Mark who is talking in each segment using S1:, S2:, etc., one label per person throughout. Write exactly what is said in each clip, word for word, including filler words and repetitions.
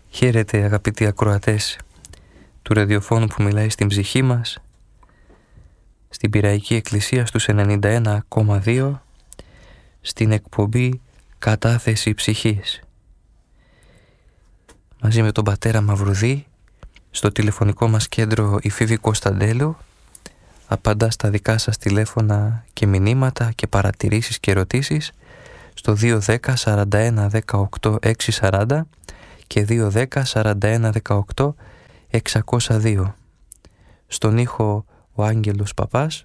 S1: Χαίρετε αγαπητοί ακροατές του ραδιοφώνου που μιλάει στην ψυχή μας, στην Πειραϊκή Εκκλησία στους ενενήντα ένα κόμμα δύο, στην εκπομπή Κατάθεση Ψυχής. Μαζί με τον πατέρα Μαυρουδή, στο τηλεφωνικό μας κέντρο η Φίβη Κωνσταντέλου, απαντά στα δικά σας τηλέφωνα και μηνύματα και παρατηρήσεις και ερωτήσεις στο δύο ένα μηδέν σαράντα ένα δεκαοκτώ έξι σαράντα και δύο ένα μηδέν σαράντα ένα δεκαοκτώ εξακόσια δύο. Στον ήχο ο Άγγελος Παπάς,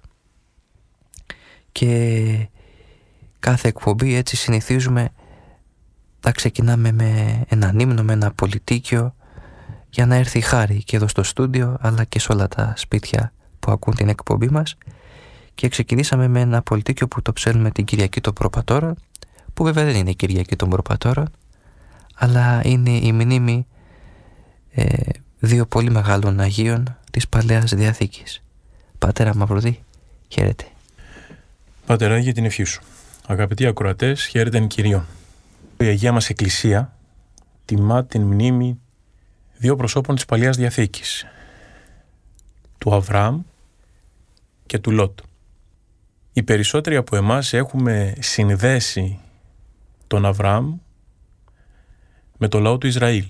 S1: και κάθε εκπομπή έτσι συνηθίζουμε να ξεκινάμε με έναν ύμνο, με ένα πολιτίκιο, για να έρθει η χάρη και εδώ στο στούντιο αλλά και σε όλα τα σπίτια που ακούν την εκπομπή μας. Και ξεκινήσαμε με ένα πολιτίκιο που το ψέλνουμε την Κυριακή των Προπατώρων, που βέβαια δεν είναι η Κυριακή των Προπατώρων, αλλά είναι η μνήμη ε, δύο πολύ μεγάλων Αγίων της Παλαιάς Διαθήκης. Πατέρα Μαυρουδή, χαίρετε.
S2: Πατέρα, για την ευχή σου. Αγαπητοί ακροατές, χαίρετε εν Κυρίω. Η Αγία μας Εκκλησία τιμά την μνήμη δύο προσώπων της Παλαιάς Διαθήκης, του Αβραάμ και του Λότ. Οι περισσότεροι από εμάς έχουμε συνδέσει τον Αβραάμ με το λαό του Ισραήλ.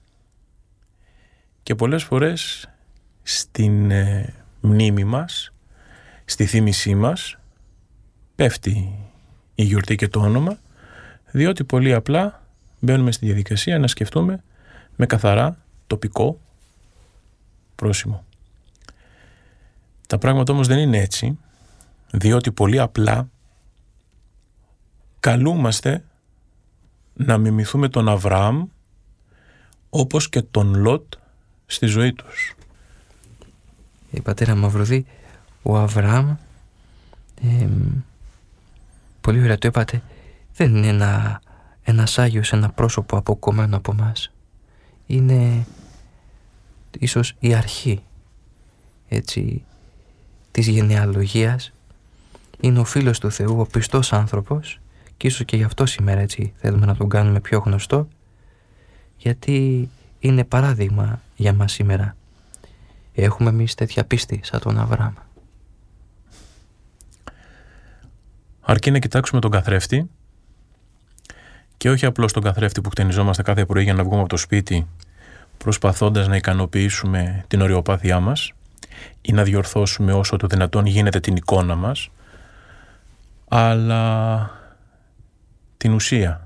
S2: Και πολλές φορές στην ε, μνήμη μας, στη θύμησή μας, πέφτει η γιορτή και το όνομα, διότι πολύ απλά μπαίνουμε στη διαδικασία να σκεφτούμε με καθαρά τοπικό πρόσημο. Τα πράγματα όμως δεν είναι έτσι, διότι πολύ απλά καλούμαστε να μιμηθούμε τον Αβραάμ όπως και τον Λότ στη ζωή τους.
S1: Ε, πατέρα Μαυρουδή, ο Αβραάμ, ε, πολύ ωραία το είπατε, δεν είναι ένα, ένας Άγιος, ένα πρόσωπο αποκομμένο από μας. Είναι ίσως η αρχή, έτσι, της γενεαλογίας. Είναι ο φίλος του Θεού, ο πιστός άνθρωπος, και ίσως και γι' αυτό σήμερα έτσι θέλουμε να τον κάνουμε πιο γνωστό, γιατί είναι παράδειγμα για μας σήμερα. Έχουμε εμείς τέτοια πίστη σαν τον Αβραάμ.
S2: Αρκεί να κοιτάξουμε τον καθρέφτη, και όχι απλώς τον καθρέφτη που χτενιζόμαστε κάθε πρωί για να βγούμε από το σπίτι προσπαθώντας να ικανοποιήσουμε την οριοπάθειά μας ή να διορθώσουμε όσο το δυνατόν γίνεται την εικόνα μας, αλλά την ουσία.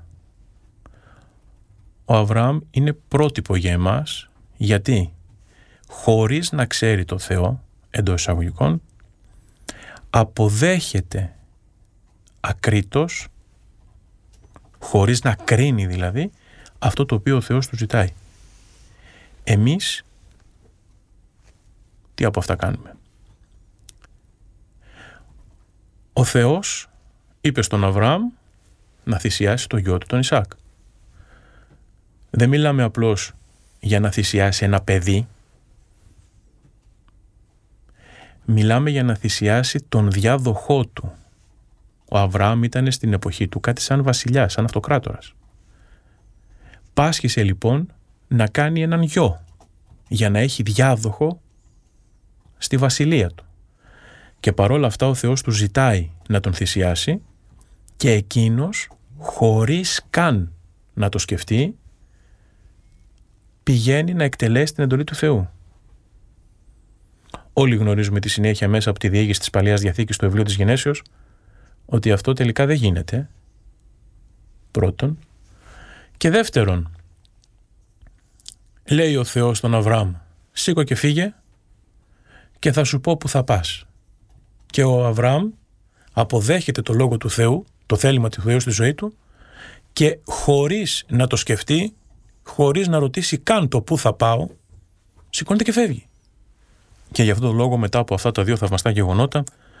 S2: Ο Αβραάμ είναι πρότυπο για εμάς, γιατί χωρίς να ξέρει το Θεό, εντός εισαγωγικών, αποδέχεται ακρίτως, χωρίς να κρίνει δηλαδή, αυτό το οποίο ο Θεός του ζητάει. Εμείς τι από αυτά κάνουμε? Ο Θεός είπε στον Αβραάμ να θυσιάσει το γιο του τον Ισαάκ. Δεν μιλάμε απλώς για να θυσιάσει ένα παιδί. Μιλάμε για να θυσιάσει τον διάδοχό του. Ο Αβραάμ ήταν στην εποχή του κάτι σαν βασιλιάς, σαν αυτοκράτορας. Πάσχισε λοιπόν να κάνει έναν γιο για να έχει διάδοχο στη βασιλεία του. Και παρόλα αυτά ο Θεός του ζητάει να τον θυσιάσει, και εκείνος, χωρίς καν να το σκεφτεί, πηγαίνει να εκτελέσει την εντολή του Θεού. Όλοι γνωρίζουμε τη συνέχεια μέσα από τη διήγηση της Παλαιάς Διαθήκης στο βιβλίο της Γενέσεως ότι αυτό τελικά δεν γίνεται. Πρώτον. Και δεύτερον, λέει ο Θεός στον Αβραάμ, σήκω και φύγε και θα σου πω που θα πας. Και ο Αβραάμ αποδέχεται το λόγο του Θεού, το θέλημα του Θεού στη ζωή του, και χωρίς να το σκεφτεί, χωρίς να ρωτήσει καν το που θα πάω, σηκώνεται και φεύγει. Και γι' αυτόν τον λόγο, μετά από αυτά τα δύο θαυμαστά γεγονότα,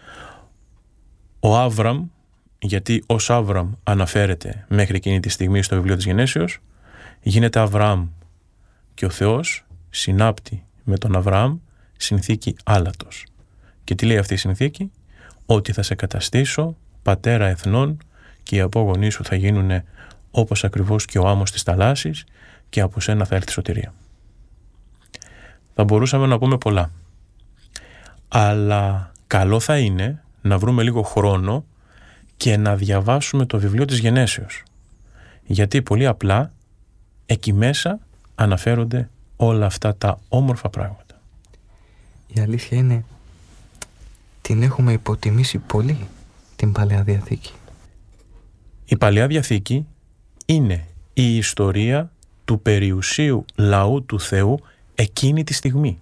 S2: ο Άβραμ, γιατί ως Άβραμ αναφέρεται μέχρι εκείνη τη στιγμή στο βιβλίο της Γενέσεως, γίνεται Αβραάμ, και ο Θεός συνάπτει με τον Αβραάμ συνθήκη άλατος. Και τι λέει αυτή η συνθήκη? Ότι θα σε καταστήσω πατέρα εθνών και οι απόγονοί σου θα γίνουν όπως ακριβώς και ο άμμος της θαλάσσης και από σένα θα έρθει σωτηρία. Θα μπορούσαμε να πούμε πολλά, αλλά καλό θα είναι να βρούμε λίγο χρόνο και να διαβάσουμε το βιβλίο της Γενέσεως, γιατί πολύ απλά εκεί μέσα αναφέρονται όλα αυτά τα όμορφα πράγματα.
S1: Η αλήθεια είναι, την έχουμε υποτιμήσει πολύ την Παλαιά Διαθήκη.
S2: Η Παλαιά Διαθήκη είναι η ιστορία του περιουσίου λαού του Θεού εκείνη τη στιγμή.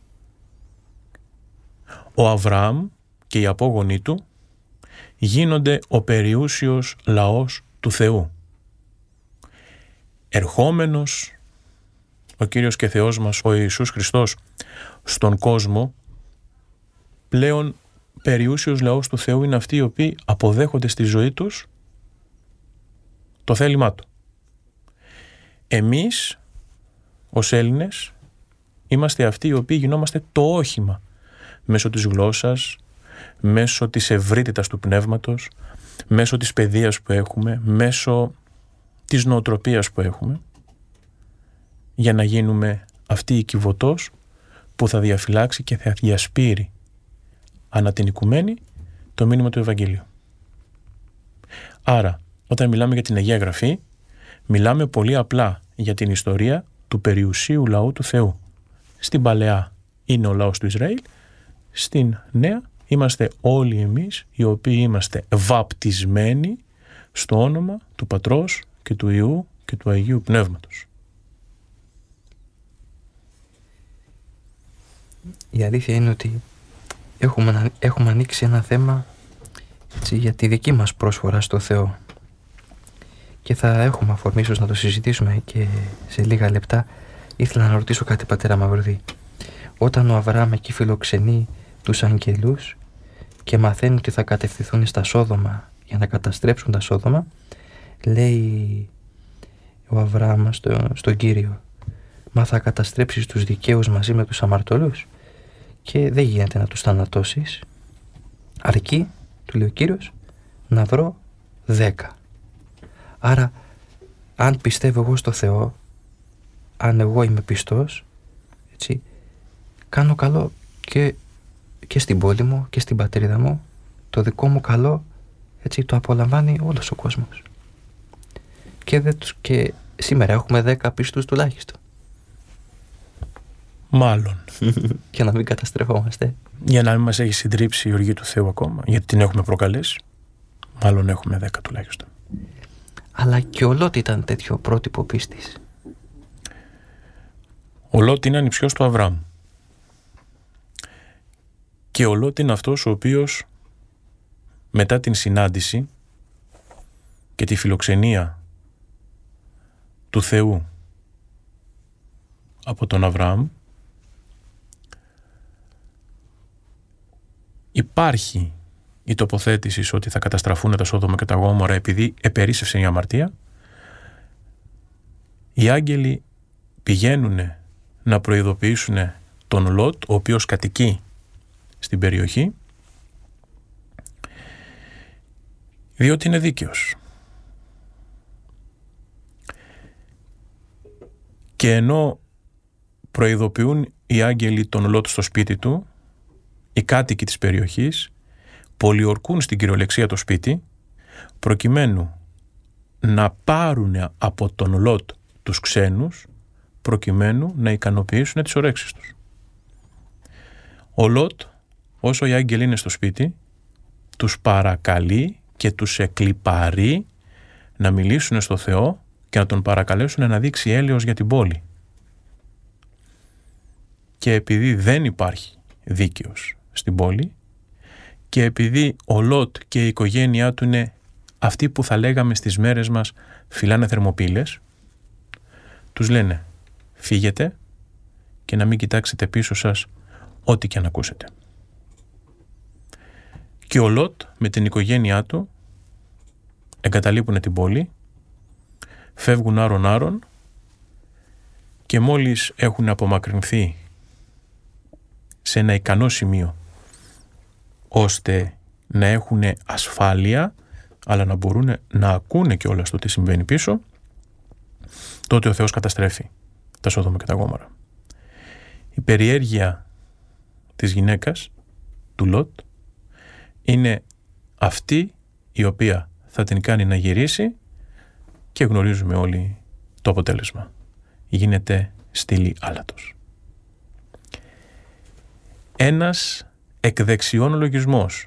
S2: Ο Αβραάμ και οι απόγονοί του γίνονται ο περιούσιος λαός του Θεού. Ερχόμενος ο Κύριος και Θεός μας, ο Ιησούς Χριστός, στον κόσμο, πλέον περιούσιος λαός του Θεού είναι αυτοί οι οποίοι αποδέχονται στη ζωή τους το θέλημά Του. Εμείς, ως Έλληνες, είμαστε αυτοί οι οποίοι γινόμαστε το όχημα μέσω της γλώσσας, μέσω της ευρύτητας του πνεύματος, μέσω της παιδείας που έχουμε, μέσω της νοοτροπίας που έχουμε, για να γίνουμε αυτή η κυβωτός που θα διαφυλάξει και θα διασπείρει ανά την οικουμένη το μήνυμα του Ευαγγελίου. Άρα, όταν μιλάμε για την Αγία Γραφή, μιλάμε πολύ απλά για την ιστορία του περιουσίου λαού του Θεού. Στην Παλαιά είναι ο λαός του Ισραήλ, στην Νέα είμαστε όλοι εμείς οι οποίοι είμαστε βαπτισμένοι στο όνομα του Πατρός και του Υιού και του Αγίου Πνεύματος.
S1: Η αλήθεια είναι ότι έχουμε, έχουμε ανοίξει ένα θέμα, έτσι, για τη δική μας πρόσφορα στο Θεό, και θα έχουμε αφορμή ίσως να το συζητήσουμε και σε λίγα λεπτά. Ήθελα να ρωτήσω κάτι, πατέρα Μαυρουδή. Όταν ο Αβραάμ εκεί φιλοξενεί τους αγγελούς και μαθαίνει ότι θα κατευθυνθούν στα Σόδομα για να καταστρέψουν τα Σόδομα, λέει ο Αβραάμ στο, στον Κύριο, μα θα καταστρέψεις τους δικαίους μαζί με τους αμαρτωλούς? Και δεν γίνεται να τους θανατώσεις, αρκεί, του λέει ο Κύριος, να βρω δέκα. Άρα, αν πιστεύω εγώ στο Θεό, αν εγώ είμαι πιστός, έτσι, κάνω καλό και, και στην πόλη μου και στην πατρίδα μου. Το δικό μου καλό, έτσι, το απολαμβάνει όλος ο κόσμος. Και, δεν τους, και σήμερα έχουμε δέκα πιστούς τουλάχιστον.
S2: Μάλλον.
S1: Και να μην καταστρεφόμαστε.
S2: Για να μην μας έχει συντρίψει η οργή του Θεού ακόμα, γιατί την έχουμε προκαλέσει. Μάλλον έχουμε δέκα τουλάχιστον.
S1: Αλλά και ο Λότ ήταν τέτοιο πρότυπο πίστης.
S2: Ο Λότ είναι ανιψιός του Αβραάμ. Και ο Λότ είναι αυτός ο οποίος μετά την συνάντηση και τη φιλοξενία του Θεού από τον Αβραάμ, υπάρχει η τοποθέτηση ότι θα καταστραφούν τα Σόδομα και τα Γόμορα επειδή επερίσσευσε η αμαρτία. Οι άγγελοι πηγαίνουν να προειδοποιήσουν τον Λότ, ο οποίος κατοικεί στην περιοχή, διότι είναι δίκαιος. Και ενώ προειδοποιούν οι άγγελοι τον Λότ στο σπίτι του, οι κάτοικοι της περιοχής πολιορκούν στην κυριολεξία το σπίτι, προκειμένου να πάρουν από τον Λότ τους ξένους, προκειμένου να ικανοποιήσουν τις ορέξεις τους. Ο Λότ, όσο οι άγγελοι είναι στο σπίτι, τους παρακαλεί και τους εκλιπαρεί να μιλήσουν στο Θεό και να τον παρακαλέσουν να δείξει έλεος για την πόλη. Και επειδή δεν υπάρχει δίκαιος στην πόλη και επειδή ο Λότ και η οικογένειά του είναι αυτοί που θα λέγαμε στις μέρες μας φυλάνε θερμοπύλες, τους λένε φύγετε και να μην κοιτάξετε πίσω σας ό,τι και αν ακούσετε. Και ο Λότ με την οικογένειά του εγκαταλείπουν την πόλη, φεύγουν άρον άρον και μόλις έχουν απομακρυνθεί σε ένα ικανό σημείο ώστε να έχουν ασφάλεια αλλά να μπορούν να ακούνε και όλα στο τι συμβαίνει πίσω, τότε ο Θεός καταστρέφει τα Σόδομα και τα Γόμορα. Η περιέργεια της γυναίκας, του Λότ, είναι αυτή η οποία θα την κάνει να γυρίσει και γνωρίζουμε όλοι το αποτέλεσμα. Γίνεται στήλη άλατος. Ένας εκ δεξιών λογισμός.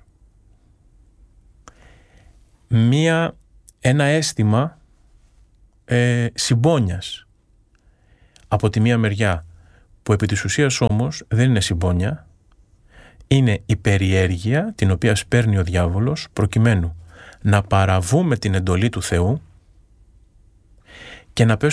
S2: Μία, ένα αίσθημα ε, συμπόνιας από τη μία μεριά, που επί της ουσίας όμως δεν είναι συμπόνια, είναι η περιέργεια την οποία σπέρνει ο διάβολος προκειμένου να παραβούμε την εντολή του Θεού και να πέσουμε